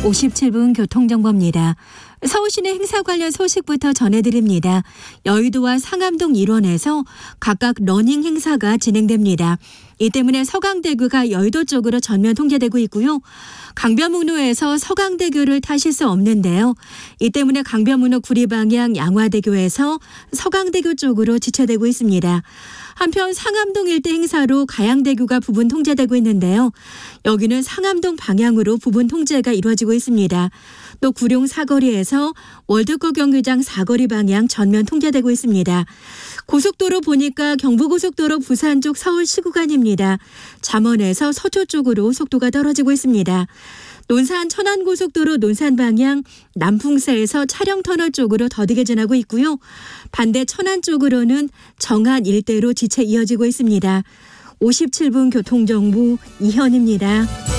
57분 교통정보입니다. 서울시내 행사 관련 소식부터 전해드립니다. 여의도와 상암동 일원에서 각각 러닝 행사가 진행됩니다. 이 때문에 서강대교가 여의도 쪽으로 전면 통제되고 있고요. 강변북로에서 서강대교를 타실 수 없는데요. 이 때문에 강변북로 구리방향 양화대교에서 서강대교 쪽으로 지체되고 있습니다. 한편 상암동 일대 행사로 가양대교가 부분 통제되고 있는데요. 여기는 상암동 방향으로 부분 통제가 이루어지고 있습니다. 또 구룡 사거리에서 월드컵 경기장 사거리 방향 전면 통제되고 있습니다. 고속도로 보니까 경부고속도로 부산 쪽 서울시 구간입니다. 잠원에서 서초 쪽으로 속도가 떨어지고 있습니다. 논산 천안고속도로 논산 방향 남풍사에서 차량터널 쪽으로 더디게 지나고 있고요. 반대 천안 쪽으로는 정안 일대로 지체 이어지고 있습니다. 57분 교통정보 이현입니다.